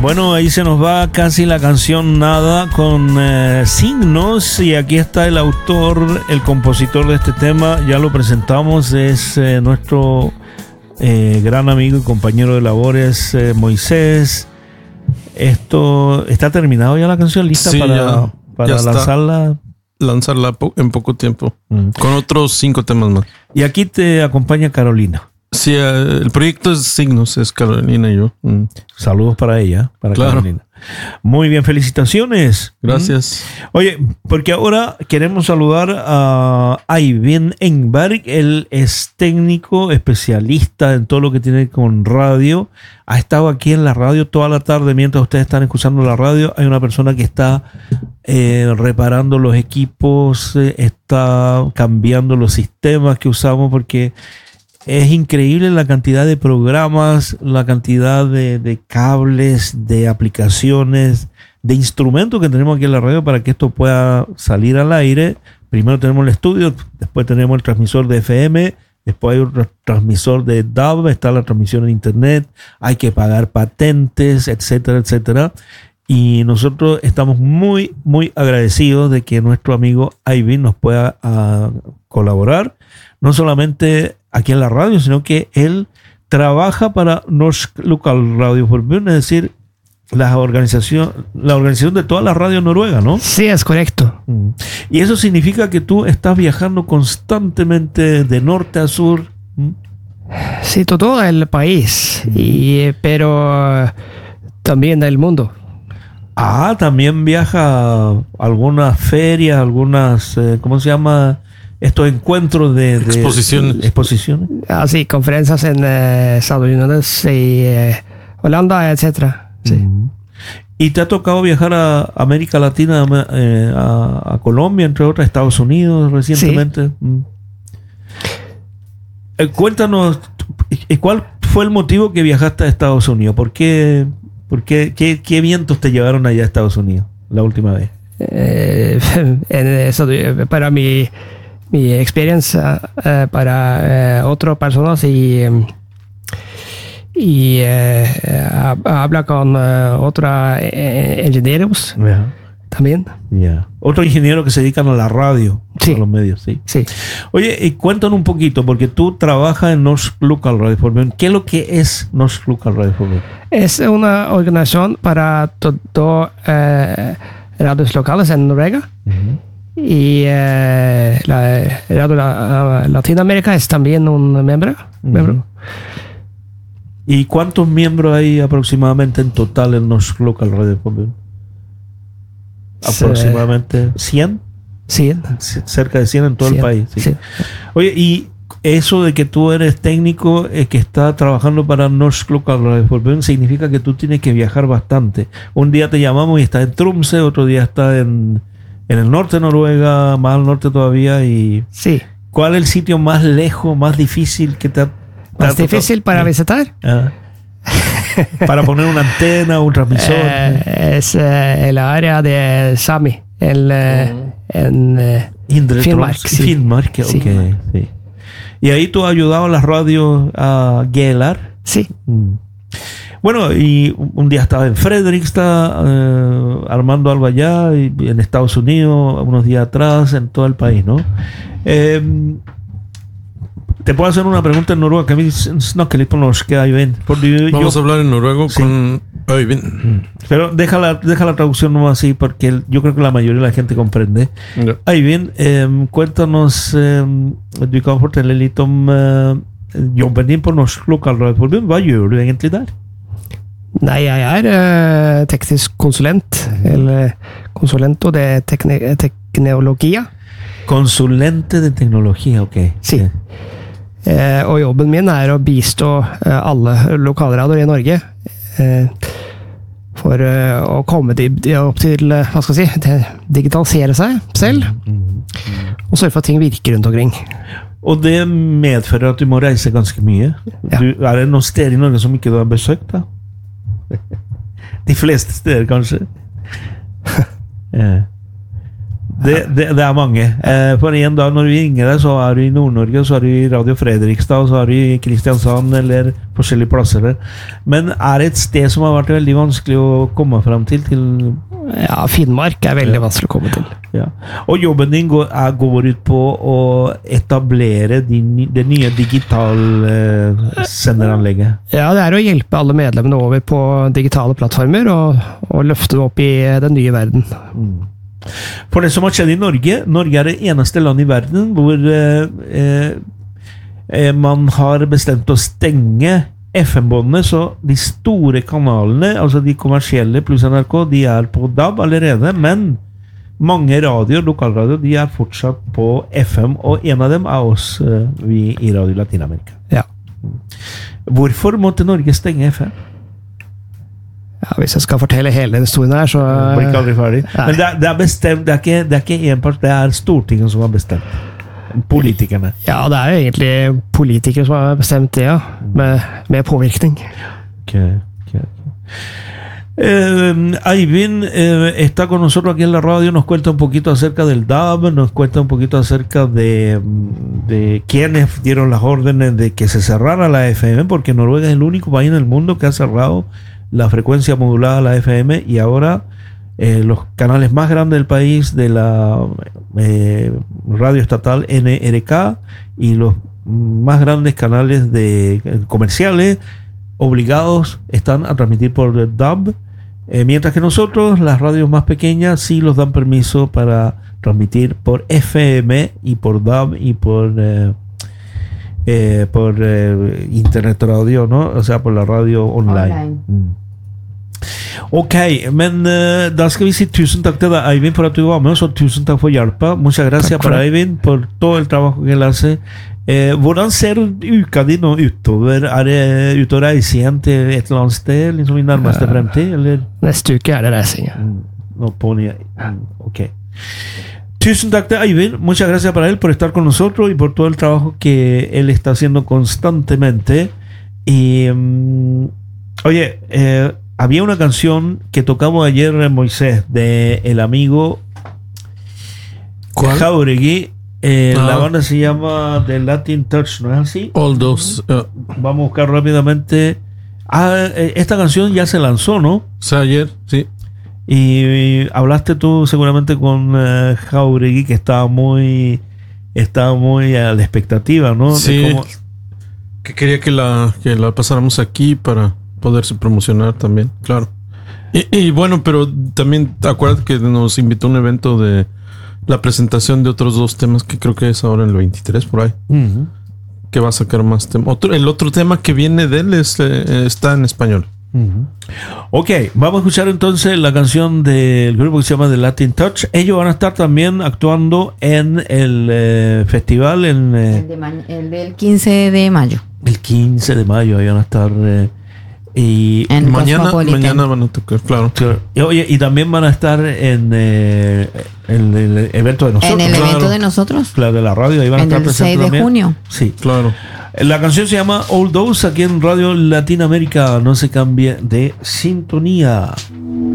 Bueno, ahí se nos va casi la canción Nada con Signos, y aquí está el autor, el compositor de este tema, ya lo presentamos, es nuestro gran amigo y compañero de labores, Moisés. Esto está terminado ya la canción, lista sí, para lanzarla. Lanzarla en poco tiempo, con otros 5 temas más. Y aquí te acompaña Carolina. Sí, el proyecto es Signos, es Carolina y yo. Saludos para ella, para claro. Carolina. Muy bien, felicitaciones. Gracias. Oye, porque ahora queremos saludar a Eivind Engberg. Él es técnico, especialista en todo lo que tiene con radio. Ha estado aquí en la radio toda la tarde mientras ustedes están escuchando la radio. Hay una persona que está reparando los equipos, está cambiando los sistemas que usamos, porque es increíble la cantidad de programas, la cantidad de cables, de aplicaciones, de instrumentos que tenemos aquí en la radio para que esto pueda salir al aire. Primero tenemos el estudio, después tenemos el transmisor de FM, después hay un transmisor de DAB, está la transmisión en internet, hay que pagar patentes, etcétera, etcétera. Y nosotros estamos muy, muy agradecidos de que nuestro amigo Eivind nos pueda colaborar, no solamente aquí en la radio, sino que él trabaja para Norsk Local Radio Forbund, es decir, la organización de todas las radios noruegas, ¿no? Sí, es correcto. Y eso significa que tú estás viajando constantemente de norte a sur. Sí, todo el país, pero también del mundo. Ah, también viaja a algunas ferias, algunas, ¿cómo se llama? Estos encuentros de exposiciones. Ah, sí, conferencias en Estados Unidos y Holanda, etcétera. Sí. ¿Y te ha tocado viajar a América Latina, a Colombia, entre otras, Estados Unidos recientemente? Sí. Cuéntanos, ¿cuál fue el motivo que viajaste a Estados Unidos? ¿Por qué? ¿Qué vientos te llevaron allá a Estados Unidos la última vez? Para mi experiencia, para otras personas y habla con otros ingenieros también. Otros ingenieros que se dedican a la radio, sí. A los medios, sí. Sí. Oye, y cuéntanos un poquito, porque tú trabajas en Norsk Local Radio Forbund. ¿Qué es lo que es Norsk Local Radio Forbund? Es una organización para todas radios locales en Noruega. Y la Radio Latinoamérica es también un miembro. ¿Y cuántos miembros hay aproximadamente en total en Norsk Local Radio Forbund? Aproximadamente 100. 100. Cerca de 100 en todo 100, el país. Sí. Sí. Oye, y eso de que tú eres técnico, que está trabajando para Norsk Local Radio Forbund, significa que tú tienes que viajar bastante. Un día te llamamos y estás en Tromsø, otro día estás en el norte de Noruega, más al norte todavía. Y sí. ¿Cuál es el sitio más lejos, más difícil que te ha ¿Más difícil para visitar? Para poner una antena o un transmisor. Es el área de Sami, en Finnmark. Sí. Finnmark, sí. Okay, sí. ¿Y ahí tú has ayudado a las radios a guiar? Sí. Bueno, y un día estaba en Fredrikstad, armando algo allá, y en Estados Unidos, unos días atrás, en todo el país, ¿no? Te puedo hacer una pregunta en noruego que a mí no que Eivind. Vamos a hablar en noruego con Eivind. Pero deja la traducción nomás así, porque yo creo que la mayoría de la gente comprende. Eivind, cuéntanos, du kan fortelle litt om jobben din på Norsk Local Radio Forbund. Hva gjør du egentlig der? Nei, jeg er teknisk konsulent, eller konsulento de teknologia. Consulente de tecnología, ok. Sí. Og jobben min er å bistå alle lokalradioer i Norge for å komme opp til, hva skal jeg si, digitalisere seg selv, og sørge for at ting virker rundt omkring. Og det medfører at du må reise ganske mye. Ja. Er det noen steder i Norge som ikke du har besøkt da? De fleste steder, kanskje? Det er mange. For en dag når vi ringer deg, så er du i Nord-Norge, så er du i Radio Fredrikstad, og så er du i Kristiansand eller forskjellige plasser. Men er det et sted som har vært veldig vanskelig å komme frem til? Ja, Finnmark er veldig vanskelig å komme til. Ja. Og jobben din går ut på å etablere det nye digitalsenderanlegget. Ja, det er å hjelpe alle medlemmene over på digitale plattformer og løfte det opp i den nye verden. For det som har skjedd i Norge er det eneste land i verden hvor man har bestemt å stenge FM-båndene, så de store kanalene, altså de kommersielle pluss NRK, de er på DAB allerede, men mange lokalradioer, de er fortsatt på FM, og en av dem er oss, vi i Radio Latin-Amerika. Ja. Hvorfor måtte Norge stenge FM? Ja, hvis jeg skal fortelle hele den historien her, så blir ikke aldri ferdig. Men det er bestemt, det er ikke en part, det er Stortinget som har bestemt. Politikerne. Ja, det er jo egentlig politikere som har bestemt det, ja. Med påvirkning. Okay. Eivind está con nosotros aquí en la radio, nos cuenta un poquito acerca del DAB, nos cuenta un poquito acerca de quienes dieron las órdenes de que se cerrara la FM, porque Noruega es el único país en el mundo que ha cerrado la frecuencia modulada a la FM, y ahora los canales más grandes del país de la radio estatal NRK y los más grandes canales comerciales obligados están a transmitir por DAB, mientras que nosotros, las radios más pequeñas, sí los dan permiso para transmitir por FM y por DAB y por internet radio, ¿no? O sea, por la radio online. Ok, men da skal vi si tusen takk til deg, Eivind, for at du var med oss, og tusen takk for hjelpa. Muchas gracias para Eivind por todo el trabajo que él hace. Hvordan ser uka di nå utover? Er det ute å reise igjen til et eller annet sted, liksom i nærmeste fremtid, eller? Neste uke er det reising, ja. Ok. Tusen takk til Eivind, muchas gracias para él por estar con nosotros y por todo el trabajo que él está haciendo constantemente. Y oye, había una canción que tocamos ayer en Moisés de el amigo Jauregui. La banda se llama The Latin Touch, ¿no es así? All Those. Vamos a buscar rápidamente. Esta canción ya se lanzó, ¿no? O sea, ayer, sí. Y hablaste tú seguramente con Jauregui, que estaba muy a la expectativa, ¿no? Sí. Que quería que la pasáramos aquí para poderse promocionar también, claro. Y bueno, pero también acuérdate que nos invitó a un evento de la presentación de otros 2 temas, que creo que es ahora en el 23 por ahí. Uh-huh. Que va a sacar más temas. El otro tema que viene de él está en español. Uh-huh. Ok, vamos a escuchar entonces la canción del grupo que se llama The Latin Touch. Ellos van a estar también actuando en el festival el del 15 de mayo. El 15 de mayo, ahí van a estar. Y mañana van a tocar, claro. Y también van a estar en el evento de nosotros. En el evento de nosotros. Claro, de la radio. Ahí van a estar presentes el 6 de junio. Sí, claro. La canción se llama All Those, aquí en Radio Latinoamérica. No se cambie de sintonía.